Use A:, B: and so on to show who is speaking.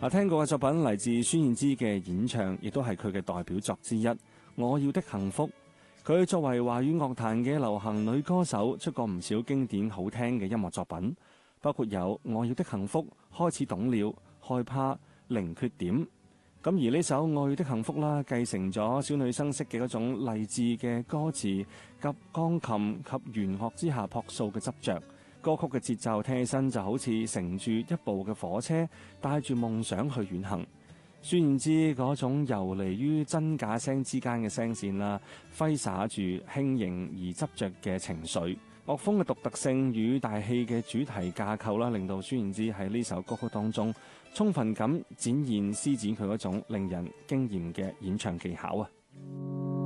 A: 聽過嘅作品嚟自孫燕姿嘅演唱，亦都係佢嘅代表作之一《我要的幸福》。佢作為華語樂壇嘅流行女歌手，出過唔少經典好聽嘅音樂作品，包括有《我要的幸福》、開始懂了、害怕、零缺點。咁而呢首《我要的幸福》啦，繼承咗小女生式嘅嗰種勵志嘅歌詞及鋼琴及弦樂之下樸素嘅執着，歌曲嘅節奏聽起身就好似乘住一部嘅火車，帶住夢想去遠行。孫燕姿嗰種游離於真假聲之間嘅聲線啦，揮灑住輕盈而執着嘅情緒，樂風嘅獨特性與大氣嘅主題架構啦，令到孫燕姿喺呢首歌曲當中充分咁展現施展佢嗰種令人驚艷嘅演唱技巧啊！